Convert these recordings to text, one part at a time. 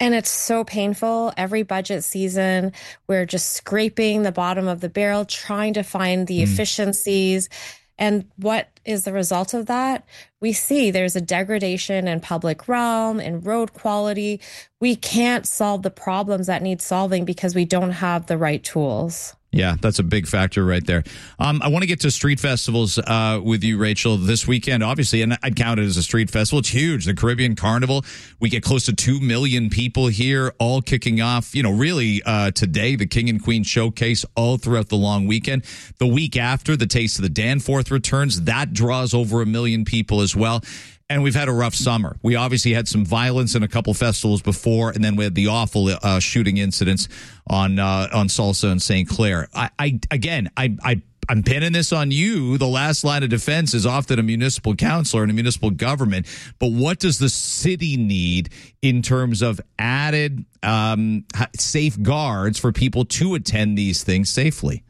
And it's so painful. Every budget season, we're just scraping the bottom of the barrel, trying to find the efficiencies. And what is the result of that? We see there's a degradation in public realm, in road quality. We can't solve the problems that need solving because we don't have the right tools. Yeah, that's a big factor right there. I want to get to street festivals with you, Rachel, this weekend, obviously, and I'd count it as a street festival. It's huge. The Caribbean Carnival. We get close to 2 million people here, all kicking off, really today, the King and Queen Showcase all throughout the long weekend. The week after, the Taste of the Danforth returns. That draws over 1 million people as well. And we've had a rough summer. We obviously had some violence in a couple festivals before, and then we had the awful shooting incidents on Salsa and St. Clair. I'm pinning this on you. The last line of defense is often a municipal councilor and a municipal government. But what does the city need in terms of added safeguards for people to attend these things safely?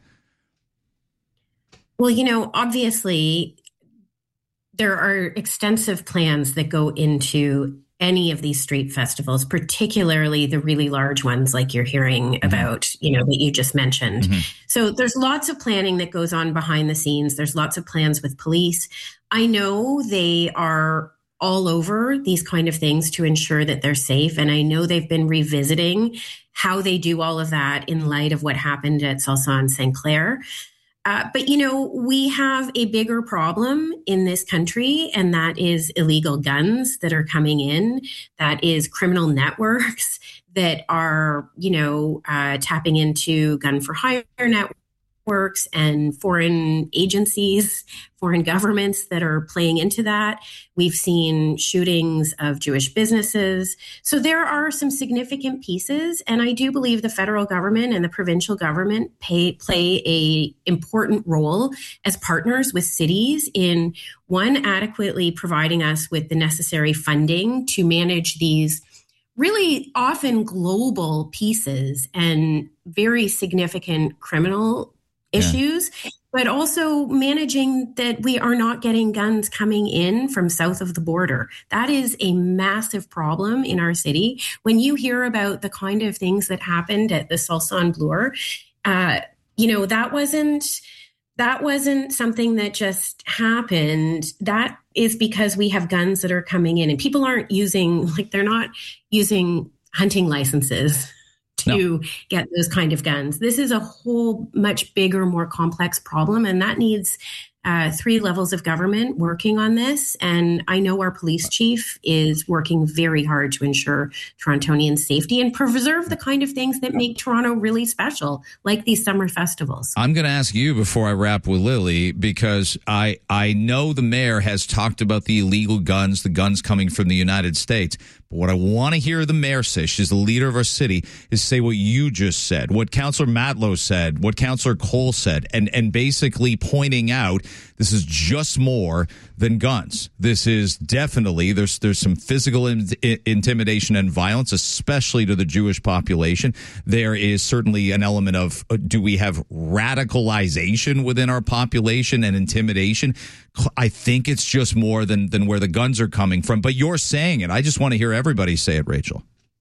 Well, obviously, there are extensive plans that go into any of these street festivals, particularly the really large ones like you're hearing about, that you just mentioned. So there's lots of planning that goes on behind the scenes. There's lots of plans with police. I know they are all over these kind of things to ensure that they're safe. And I know they've been revisiting how they do all of that in light of what happened at Salsa and St. Clair. But, we have a bigger problem in this country, and that is illegal guns that are coming in. That is criminal networks that are, tapping into gun for hire networks and foreign agencies, foreign governments that are playing into that. We've seen shootings of Jewish businesses. So there are some significant pieces. And I do believe the federal government and the provincial government play a important role as partners with cities in, one, adequately providing us with the necessary funding to manage these really often global pieces and very significant criminal issues, but also managing that we are not getting guns coming in from south of the border. That is a massive problem in our city. When you hear about the kind of things that happened at the Salsa and Bloor, that wasn't something that just happened. That is because we have guns that are coming in, and people aren't they're not using hunting licenses to get those kind of guns. This is a whole much bigger, more complex problem, and that needs 3 levels of government working on this. And I know our police chief is working very hard to ensure Torontonian safety and preserve the kind of things that make Toronto really special, like these summer festivals. I'm going to ask you before I wrap with Lily, because I know the mayor has talked about the illegal guns, the guns coming from the United States. But what I want to hear the mayor say, she's the leader of our city, is say what you just said, what Councillor Matlow said, what Councillor Cole said, and basically pointing out this is just more than guns. This is definitely, there's some physical intimidation and violence, especially to the Jewish population. There is certainly an element of, do we have radicalization within our population and intimidation? I think it's just more than where the guns are coming from. But you're saying it. I just want to hear everybody say it, Rachel.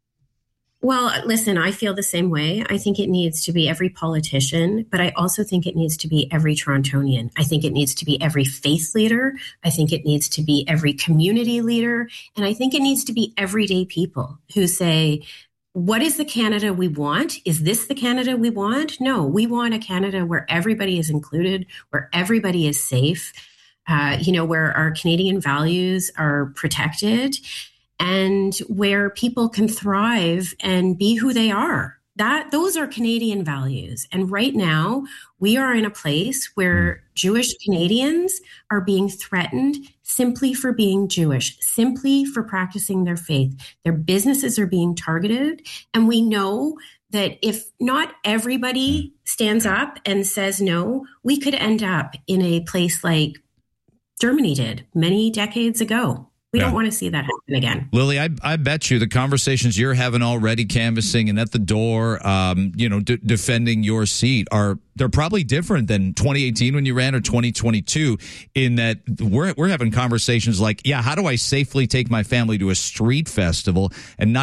Well, listen, I feel the same way. I think it needs to be every politician, but I also think it needs to be every Torontonian. I think it needs to be every faith leader. I think it needs to be every community leader. And I think it needs to be everyday people who say, what is the Canada we want? Is this the Canada we want? No, we want a Canada where everybody is included, where everybody is safe, where our Canadian values are protected, and where people can thrive and be who they are. Those are Canadian values. And right now, we are in a place where Jewish Canadians are being threatened simply for being Jewish, simply for practicing their faith. Their businesses are being targeted. And we know that if not everybody stands up and says no, we could end up in a place like Germany did many decades ago. We don't want to see that happen again. Lily, I bet you the conversations you're having already canvassing and at the door, defending your seat they're probably different than 2018 when you ran or 2022 in that we're having conversations like, how do I safely take my family to a street festival and not